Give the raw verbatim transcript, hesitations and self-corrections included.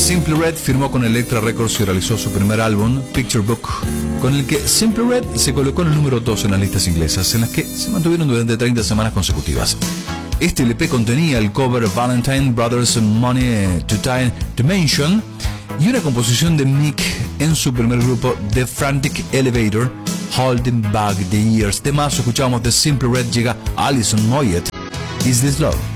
Simply Red firmó con Elektra Records y realizó su primer álbum, Picture Book, con el que Simply Red se colocó en el número dos en las listas inglesas, en las que se mantuvieron durante treinta semanas consecutivas. Este L P contenía el cover Valentine Brothers Money to Time Dimension y una composición de Mick en su primer grupo The Frantic Elevator, Holding Back the Years. De más escuchamos de Simply Red, llega Alison Moyet, Is This Love?